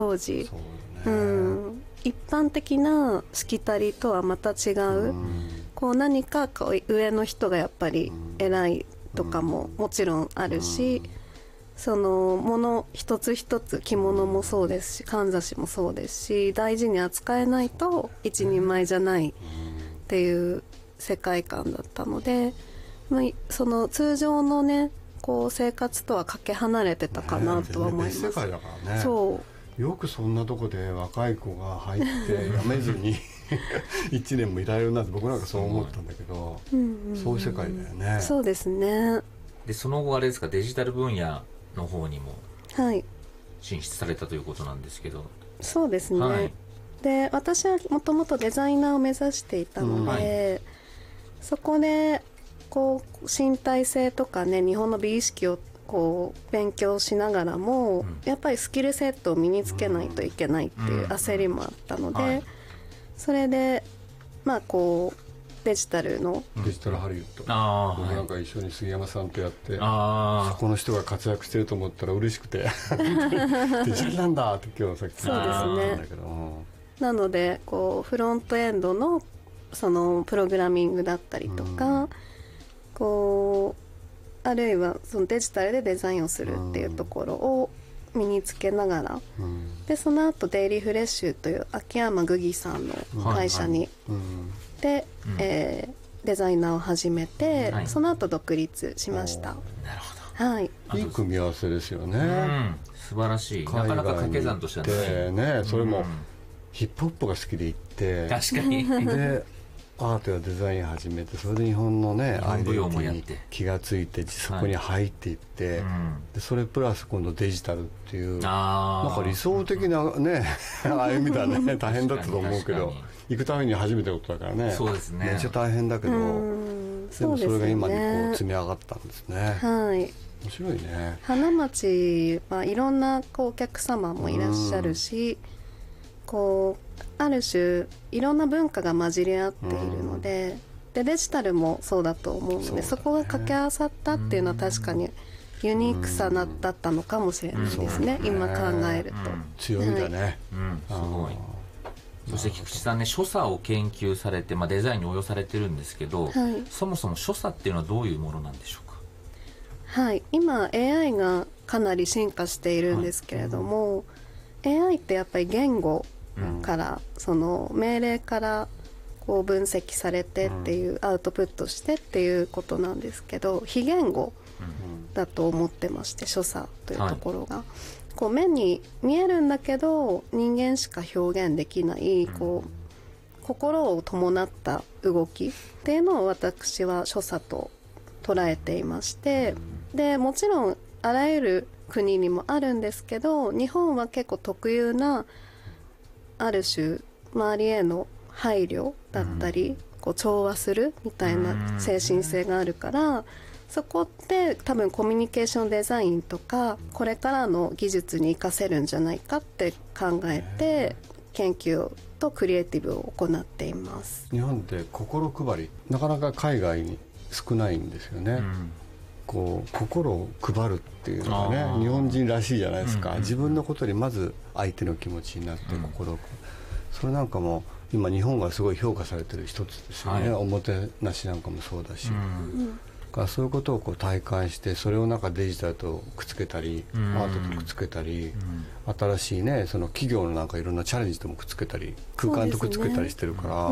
当時。 そうね、 一般的なしきたりとはまた違う、こう何かこう上の人がやっぱり偉いとかももちろんあるし、そのもの一つ一つ、着物もそうですし、かんざしもそうですし、大事に扱えないと一人前じゃないっていう世界観だったので、その通常のねこう生活とはかけ離れてたかなとは思います。 別世界だからね。 そうよくそんなとこで若い子が入ってやめずに1年もいられるなって僕なんかそう思ったんだけど、そういう世界だよね。 そうですね。 でその後あれですか、デジタル分野の方にも進出されたということなんですけど。 そうですね、 はい、 で私はもともとデザイナーを目指していたので、そこでこう身体性とかね、日本の美意識をこう勉強しながらも、やっぱりスキルセットを身につけないといけないっていう焦りもあったので、それでまあこうデジタルハリウッド、僕なんか一緒に杉山さんとやって、そこの人が活躍してると思ったら嬉しくてデジタルなんだって今日さっき言ったんだけど、 なのでこうフロントエンドのそのプログラミングだったりとか、こうあるいはそのデジタルでデザインをするっていうところを身につけながら、でその後デイリーフレッシュという秋山ぐぎさんの会社に、で、デザイナーを始めて、その後独立しました。 なるほど、はい、 いい組み合わせですよね。 素晴らしい。なかなか掛け算としてはね、それもヒップホップが好きで行って、 確かにでアートやデザイン始めて、それで日本のねアイデンティティに気がついてそこに入っていって、でそれプラス今度デジタルっていうなんか理想的なね歩みだね。大変だったと思うけど、行くために初めてのことだからね。 そうですね、 めっちゃ大変だけど、でもそれが今にこう積み上がったんですね。 はい、 面白いね。 花町はいろんなこうお客様もいらっしゃるし、こうある種いろんな文化が混じり合っているので、でデジタルもそうだと思うので、そこが掛け合わさったっていうのは確かにユニークさだったのかもしれないですね、今考えると。 強みだね、 すごい。そして菊池さんね、所作を研究されて、デザインに応用されてるんですけど、そもそも所作っていうのはどういうものなんでしょうか。 はい、今 AI がかなり進化しているんですけれども、AI ってやっぱり言語から、その命令からこう分析されてっていう、アウトプットしてっていうことなんですけど、非言語だと思ってまして、所作というところが、こう目に見えるんだけど人間しか表現できないこう心を伴った動きっていうのを私は所作と捉えていまして、でもちろんあらゆる国にもあるんですけど、日本は結構特有なある種周りへの配慮だったり、こう調和するみたいな精神性があるから、そこって多分コミュニケーションデザインとかこれからの技術に活かせるんじゃないかって考えて研究とクリエイティブを行っています。 日本って心配りなかなか海外に少ないんですよね、こう心を配るっていうのがね日本人らしいじゃないですか、自分のことにまず相手の気持ちになって心を、それなんかも今日本がすごい評価されてる一つですよね、おもてなしなんかもそうだし、そういうことをこう体感して、それをなんかデジタルとくっつけたり、アートとくっつけたり、新しいねその企業のなんかいろんなチャレンジともくっつけたり、空間とくっつけたりしてるから、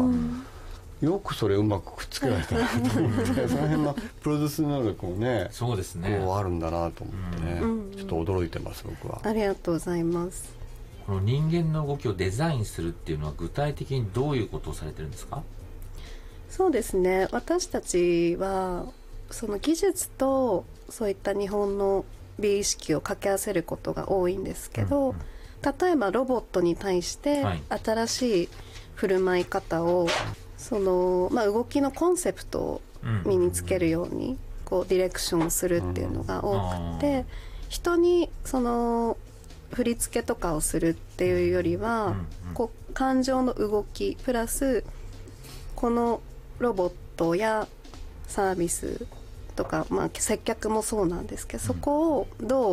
よくそれうまくくっつけられたなと思ってその辺のプロデュース能力もね、 そうですね、 こうあるんだなと思ってね、ちょっと驚いてます僕は。 ありがとうございます。 この人間の動きをデザインするっていうのは具体的にどういうことをされてるんですか。 そうですね、私たちはその技術とそういった日本の美意識を掛け合わせることが多いんですけど、例えばロボットに対して新しい振る舞い方を、その動きのコンセプトを身につけるようにこうディレクションをするっていうのが多くて、人にその振り付けとかをするっていうよりは、こう感情の動きプラスこのロボットやサービスとか、接客もそうなんですけど、そこをどう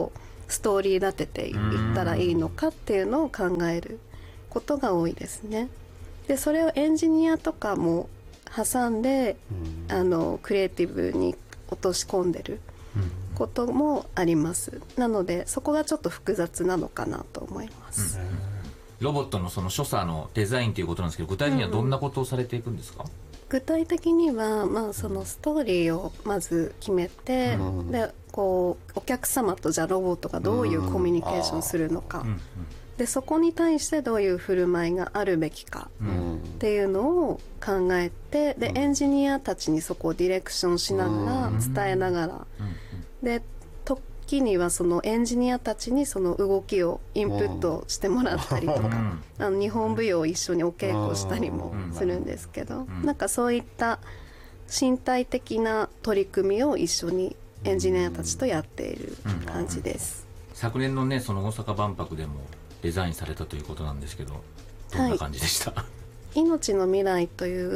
ストーリー立てていったらいいのかっていうのを考えることが多いですね。でそれをエンジニアとかも挟んで、クリエイティブに落とし込んでることもあります。なのでそこがちょっと複雑なのかなと思います。 ロボットのその所作のデザインということなんですけど、具体的にはどんなことをされていくんですか？ 具体的には、そのストーリーをまず決めて、でこうお客様とじゃあロボットがどういうコミュニケーションするのか、でそこに対してどういう振る舞いがあるべきかっていうのを考えて、でエンジニアたちにそこをディレクションしながら伝えながら、で時にはそのエンジニアたちにその動きをインプットしてもらったりとか、日本舞踊を一緒にお稽古したりもするんですけど、なんかそういった身体的な取り組みを一緒にエンジニアたちとやっている感じです。 昨年のね、その大阪万博でもデザインされたということなんですけど、どんな感じでした？ 命の未来という、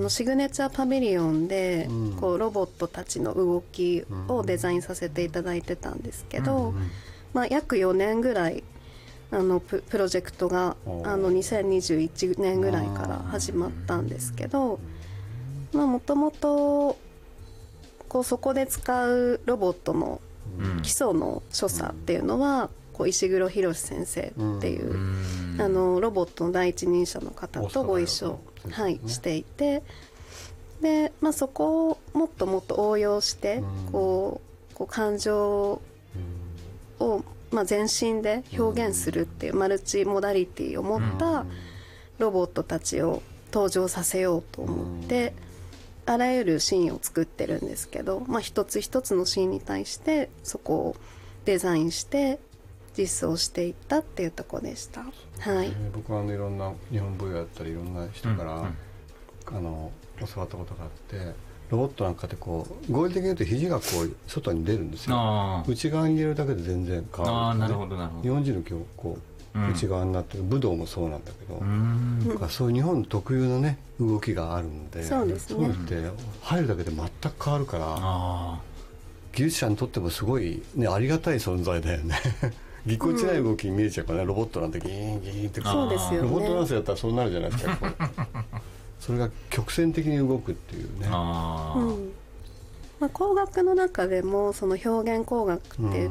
シグネチャーパビリオンで、こうロボットたちの動きをデザインさせていただいてたんですけど、約4年ぐらいプロジェクトが2021年ぐらいから始まったんですけど、もともとそこで使うロボットの基礎の所作っていうのは、石黒博先生っていう、ロボットの第一人者の方とご一緒、していて、で、そこをもっともっと応用して、こう感情を、全身で表現するっていうマルチモダリティを持ったロボットたちを登場させようと思って、あらゆるシーンを作ってるんですけど、一つ一つのシーンに対してそこをデザインして実装していったっていうところでした。 僕はいろんな日本舞踊だったりいろんな人から、教わったことがあって、ロボットなんかで合理的に言うと肘が外に出るんですよ。内側に入れるだけで全然変わるんですね。日本人の今日内側になってる武道もそうなんだけど、そういう日本特有のね動きがあるんで、 そうですね、 そういうのって入るだけで全く変わるから、技術者にとってもすごい、ありがたい存在だよね。ぎこちない動きに見えちゃうからね、ロボットなんてギーンギーンって、 そうですよね、 ロボットダンスやったらそうなるじゃないですか。それが曲線的に動くっていうね。 工学の中でもその表現工学って言って、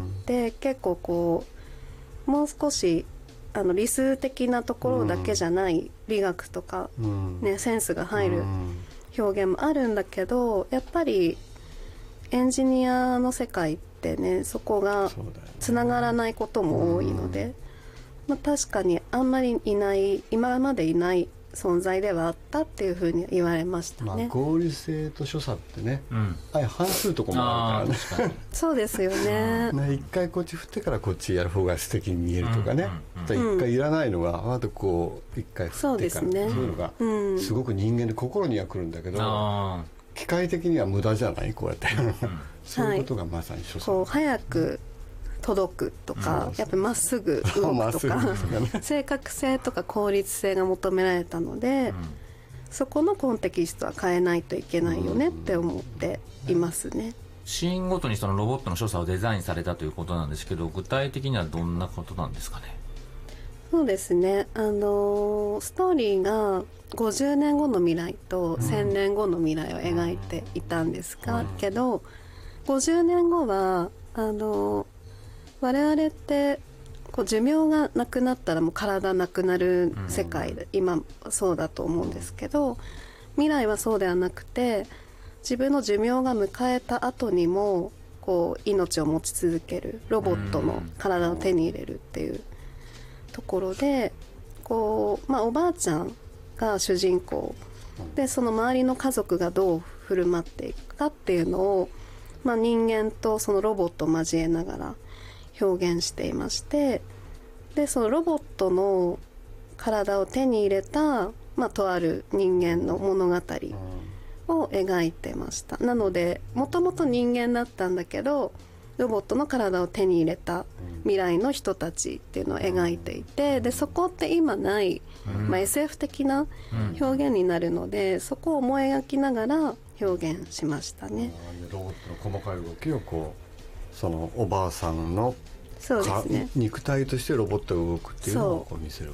結構もう少し理数的なところだけじゃない美学とか、センスが入る表現もあるんだけど、やっぱりエンジニアの世界ってね、そこがつながらないことも多いので、確かにあんまり今までいない存在ではあったっていうふうに言われましたね。 合理性と所作ってね、反数とこもあるからね。 そうですよね。 一回こっち振ってからこっちやる方が素敵に見えるとかね。一回いらないのがあと一回振ってから、そういうのがすごく人間で心にはくるんだけど、機械的には無駄じゃない、こうやって。そういうことがまさに所作。 早く届くとか、やっぱりまっすぐ動くとか、正確性とか効率性が求められたので、そこのコンテキストは変えないといけないよねって思っていますね。 シーンごとにそのロボットの所作をデザインされたということなんですけど、具体的にはどんなことなんですかね？ そうですね、ストーリーが50年後の未来と1000年後の未来を描いていたんですけど、50年後は我々って寿命がなくなったらもう体なくなる世界で、今そうだと思うんですけど、未来はそうではなくて、自分の寿命が迎えた後にも命を持ち続けるロボットの体を手に入れるっていうところで、おばあちゃんが主人公で、その周りの家族がどう振る舞っていくかっていうのを、人間とそのロボットを交えながら表現していまして、でそのロボットの体を手に入れた、とある人間の物語を描いてました。なのでもともと人間だったんだけど、ロボットの体を手に入れた未来の人たちっていうのを描いていて、でそこって今ない、SF 的な表現になるので、そこを思い描きながら表現しましたね。 ロボットの細かい動きをそのおばあさんのそうですね、 肉体としてロボットが動くっていうのをこう見せる